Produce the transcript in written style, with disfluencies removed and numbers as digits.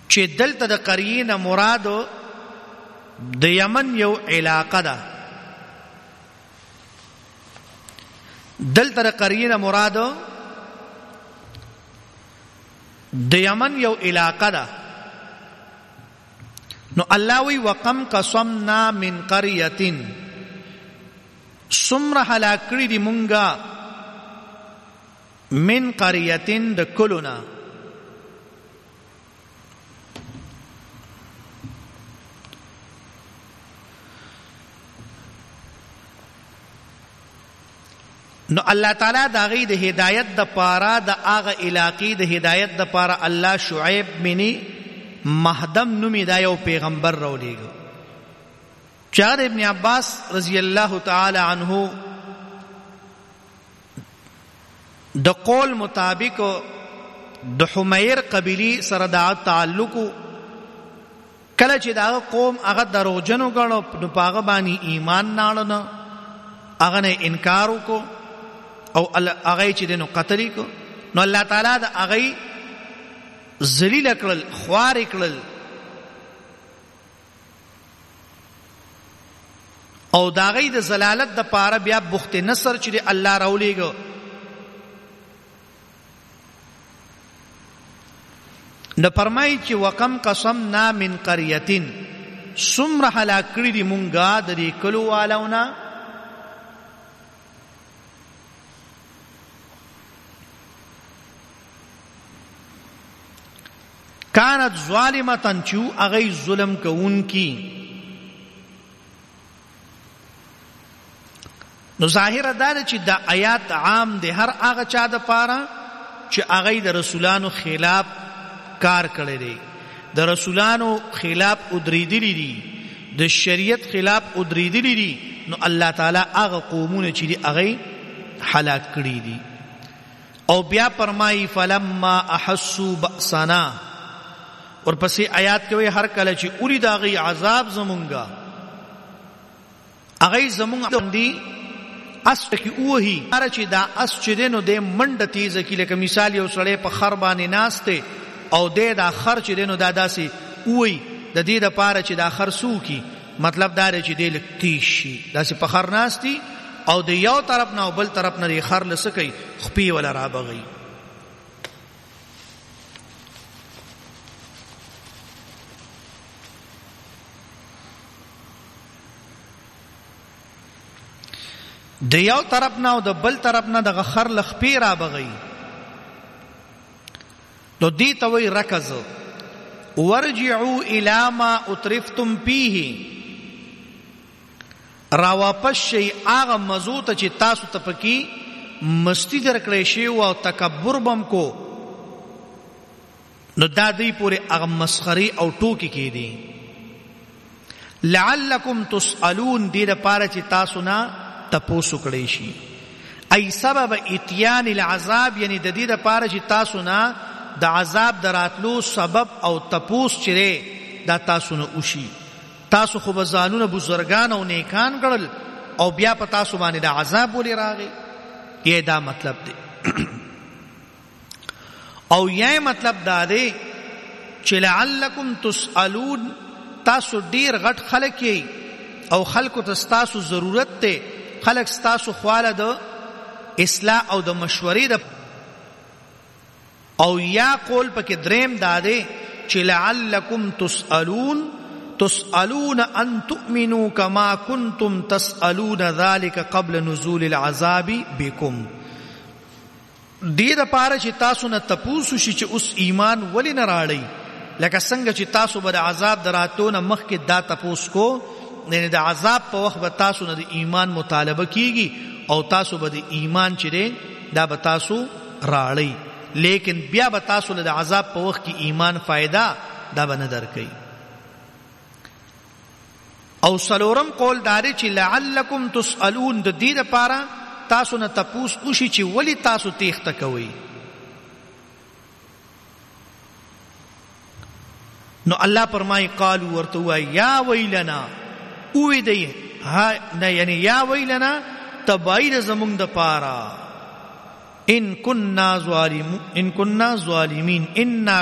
چې دلته د قریه نه مراد د یمن یو علاقه ده. دلته د قریه نه مراد د یمن یو علاقه ده. نو الله وی وقم قسمنا من قريه سمره هلاک کړي دي مونږه من قريه د کلونا. نو الله تعالی دا غي د هدایت د پاره د هغه علاقې د هدایت د پاره الله شعیب منی مهدم نومي دا یو پیغمبر راولېږي. چار ابن عباس رضی الله تعالی عنہ د قول مطابق د حمیر قبیلی سره د تعلق کله چې دا قوم هغه دروغجنو غړو په هغه باندې ایمان نه اړنه هغه نه انکار وکړو او هغه چې دنو قتل کو. نو الله تعالی دا هغه ذلیل کړل خوار کړل او دا غي د زلالت د پاره بیا بخت نصر چې الله راولېګو. نو فرمایي چې وقم قسمنا من قريه سمره هلاک کړي دي مونږه د دې کلو والونه كانت ظالمه چو اغي ظلم کون کی. نو ظاهر دا چې د آیات عام دي هر هغه چا د پاره چې اغي د رسولانو خلاف کار کړی دی، د رسولانو خلاف ادریدلی دي، د شریعت خلاف ادریدلی دي. نو الله تعالی هغه قومونه چې دي اغي هلاک کړی دي. او بیا فرمایي فلما احسوا بأسنا ورپسې آیات کې وي هر کله چې اوري دا غي عذاب زمونږه اغه زمونږ دي اس کې اوهي هر چې دا اس چې دینو د منډه تیز کې لکه مثال یو سړی په خر باندې ناشته او دا خر چې دینو دا داسي اوهي د دې د پاره چې دا خر سو کی مطلب دا چې دې لکتی شي داسي په خر ناشتي او د یو طرف نه او بل طرف نه خر لسکي خپي ولا را بغي. د یو طرف نه او د بل طرف نه د خر لخپی را بغي. نو دی ته وی رکز ورجعوا الى ما اترفتم فيه را واپس شي هغه مزوته چې تاسو ته پکې مستی درکړې شی او تکبر بم کو. نو دا دی پورې هغه مسخري او ټوکی کې دي. لعلکم تسالون دې لپاره چې تاسو نه تپوسو کړی شي. ای سبب اتیان العذاب یعنی د دې لپاره چې تاسو نه د عذاب دراتلو سبب او تپوس چره دا تاسو نه وشي. تاسو خو بزانونه بزرگان او نیکان کړل او بیا په تاسو باندې د عذاب ولې راغی. یې دا مطلب دی. او یې مطلب دا دی چې لعلکم تسالون تاسو ډیر غټ خلک یې او خلکو ته تاسو ضرورت ته خلق ستاسو خواله د اصلاح او د مشورې د او یا قول پکې دریم داده چې لعلکم تسألون ان تؤمنوا كما كنتم تسألون ذلك قبل نزول العذاب بكم. دې د پاره چې تاسو نه تپوسو شي چې اوس ایمان ولې نه راړی لکه څنګه چې تاسو به د عذاب دراتونه مخکې دا تپوس کو نه د عذاب په وخت به تاسو نه د ایمان مطالبه کیږي او تاسو به د ایمان چره دا به تاسو راړی لیکن بیا به تاسو له د عذاب په وخت کې ایمان فائدہ دا به نه درکې. او سلورم قول داري چې لعلکم تسألون د دې لپاره تاسو نه تپوس وشي چې ولی تاسو تیښته کوئ. نو الله فرمایي قالوا ورتوا یا ویلنا اوی دی نه یعنی یا ویلنا تبعید زمون د پارا ان كنا ظالمین ان